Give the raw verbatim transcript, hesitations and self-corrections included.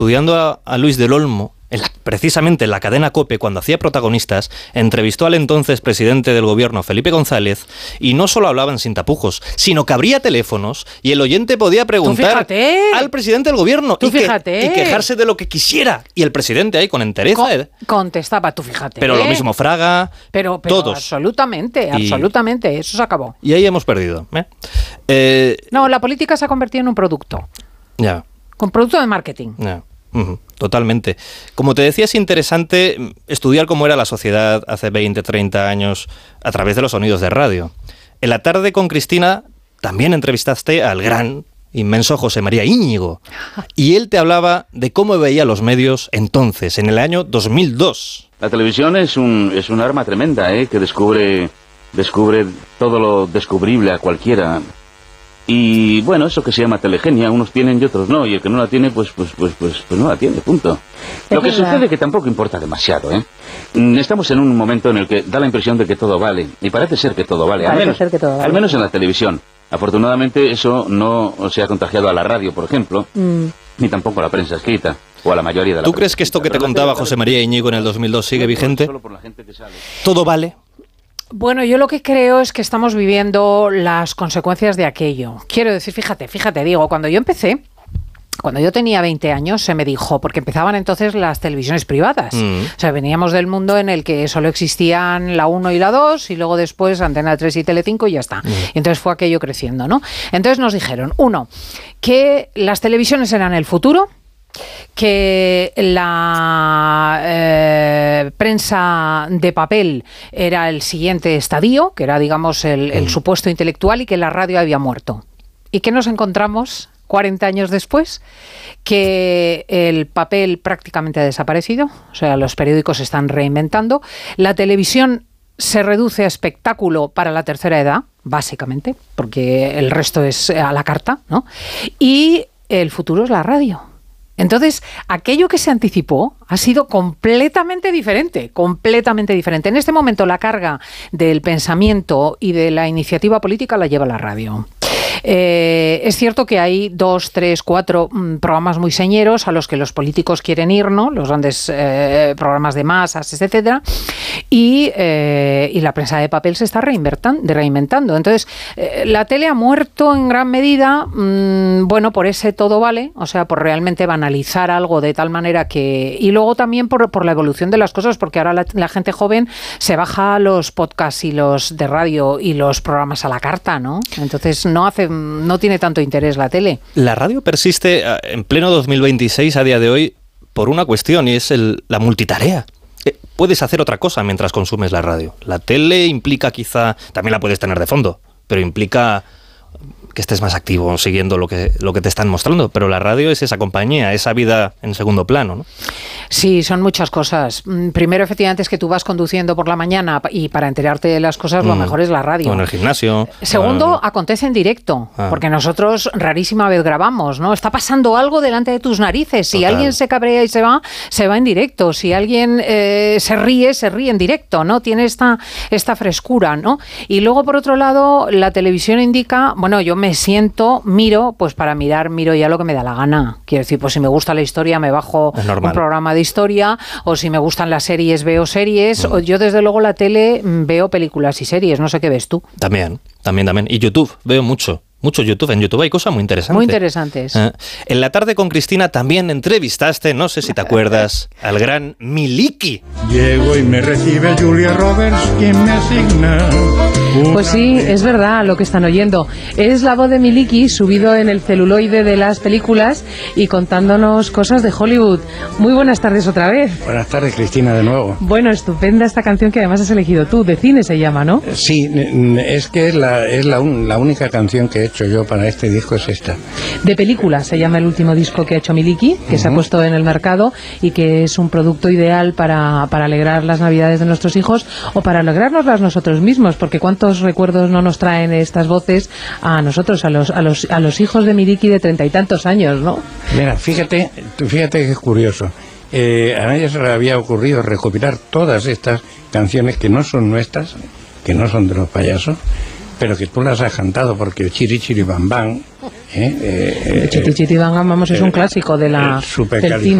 estudiando a, a Luis del Olmo, en la, precisamente en la cadena COPE, cuando hacía protagonistas, entrevistó al entonces presidente del gobierno, Felipe González, y no solo hablaban sin tapujos, sino que abría teléfonos y el oyente podía preguntar al presidente del gobierno y, que, y quejarse de lo que quisiera. Y el presidente ahí con entereza Con, contestaba, tú fíjate. Pero lo mismo Fraga, pero, pero todos. Absolutamente, y, absolutamente, eso se acabó. Y ahí hemos perdido. ¿eh? Eh, no, la política se ha convertido en un producto. Ya. Con producto de marketing. Ya. Uh-huh, totalmente. Como te decía, es interesante estudiar cómo era la sociedad hace veinte, treinta años a través de los sonidos de radio. En la tarde con Cristina también entrevistaste al gran, inmenso José María Íñigo. Y él te hablaba de cómo veía los medios entonces, en el año dos mil dos. La televisión es un, es un arma tremenda, ¿eh? Que descubre, descubre todo lo descubrible a cualquiera. Y bueno, eso que se llama telegenia, unos tienen y otros no, y el que no la tiene, pues pues pues pues, pues no la tiene, punto. Lo que sucede es que tampoco importa demasiado, ¿eh? Estamos en un momento en el que da la impresión de que todo vale, y parece ser que todo vale, al menos, ser que todo vale. Al menos en la televisión. Afortunadamente eso no se ha contagiado a la radio, por ejemplo, mm. ni tampoco a la prensa escrita. O a la mayoría de la ¿Tú crees que esto que te contaba José María Íñigo en el dos mil dos sigue vigente? ¿Todo vale? Bueno, yo lo que creo es que estamos viviendo las consecuencias de aquello. Quiero decir, fíjate, fíjate, digo, cuando yo empecé, cuando yo tenía veinte años, se me dijo, porque empezaban entonces las televisiones privadas. Mm. O sea, veníamos del mundo en el que solo existían la uno y la dos, y luego después Antena tres y Telecinco y ya está. Mm. Y entonces fue aquello creciendo, ¿no? Entonces nos dijeron, uno, que las televisiones eran el futuro, que la eh, prensa de papel era el siguiente estadio, que era, digamos, el, el supuesto intelectual, y que la radio había muerto. ¿Y qué nos encontramos cuarenta años después? Que el papel prácticamente ha desaparecido, o sea, los periódicos se están reinventando, la televisión se reduce a espectáculo para la tercera edad, básicamente, porque el resto es a la carta, ¿no? Y el futuro es la radio. Entonces, aquello que se anticipó ha sido completamente diferente, completamente diferente. En este momento la carga del pensamiento y de la iniciativa política la lleva la radio. Eh, es cierto que hay dos, tres, cuatro mmm, programas muy señeros a los que los políticos quieren ir, ¿no? Los grandes eh, programas de masas, etcétera. Y, eh, y la prensa de papel se está reinventando. Entonces, eh, la tele ha muerto en gran medida, mmm, bueno, por ese todo vale, o sea, por realmente banalizar algo de tal manera que... Y luego también por, por la evolución de las cosas, porque ahora la, la gente joven se baja los podcasts y los de radio y los programas a la carta, ¿no? Entonces, no hace... no tiene tanto interés la tele. La radio persiste en pleno dos mil veintiséis a día de hoy por una cuestión, y es el, la multitarea. Eh, puedes hacer otra cosa mientras consumes la radio. La tele implica quizá, también la puedes tener de fondo, pero implica que estés más activo siguiendo lo que, lo que te están mostrando, pero la radio es esa compañía, esa vida en segundo plano, ¿no? Sí, son muchas cosas. Primero, efectivamente, es que tú vas conduciendo por la mañana y para enterarte de las cosas, mm. lo mejor es la radio. O en el gimnasio. Segundo, uh, acontece en directo, ah. porque nosotros rarísima vez grabamos, ¿no? Está pasando algo delante de tus narices. Si Total. alguien se cabrea y se va, se va en directo. Si alguien eh, se ríe, se ríe en directo, ¿no? Tiene esta, esta frescura, ¿no? Y luego, por otro lado, la televisión indica, bueno, yo me siento, miro, pues para mirar, miro ya lo que me da la gana. Quiero decir, pues si me gusta la historia, me bajo un programa de historia, o si me gustan las series, veo series, mm. o yo desde luego la tele veo películas y series, no sé qué ves tú. También, también, también. Y YouTube, veo mucho. Mucho YouTube. En YouTube hay cosas muy interesantes. Muy interesantes. Eh, en la tarde con Cristina también entrevistaste, no sé si te acuerdas, al gran Miliki. Llego y me recibe Julia Roberts, quien me asigna. Pues sí, es verdad lo que están oyendo. Es la voz de Miliki subido en el celuloide de las películas y contándonos cosas de Hollywood. Muy buenas tardes otra vez. Buenas tardes, Cristina, de nuevo. Bueno, estupenda esta canción que además has elegido tú. De cine se llama, ¿no? Sí, es que es la, es la, un, la única canción que he hecho yo para este disco es esta. De película se llama el último disco que ha hecho Miliki, que uh-huh. se ha puesto en el mercado y que es un producto ideal para, para alegrar las navidades de nuestros hijos o para alegrárnoslas nosotros mismos, porque cuántos recuerdos no nos traen estas voces a nosotros, a los, a los, a los hijos de Miliki de treinta y tantos años, ¿no? Mira, fíjate, fíjate que es curioso. Eh, a nadie se le había ocurrido recopilar todas estas canciones que no son nuestras, que no son de los payasos, pero que tú las has cantado, porque el Chiri Chiri Bam Bam, ¿eh? Eh, El Chiti Chiti Bam Bam, vamos, es un clásico de la, del cine.